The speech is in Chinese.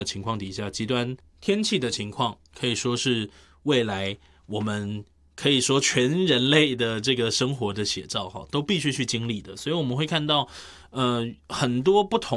情况底下，极端天气的情况可以说是未来我们可以说全人类的这个生活的写照，都必须去经历的。所以我们会看到很多不同